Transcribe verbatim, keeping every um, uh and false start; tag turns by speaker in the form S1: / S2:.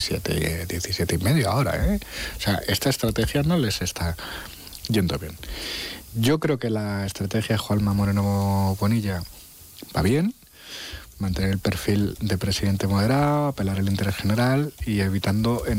S1: diecisiete, diecisiete y medio ahora, ¿eh? O sea, esta estrategia no les está yendo bien. Yo creo que la estrategia de Juanma Moreno Bonilla va bien, mantener el perfil de presidente moderado, apelar el interés general y evitando en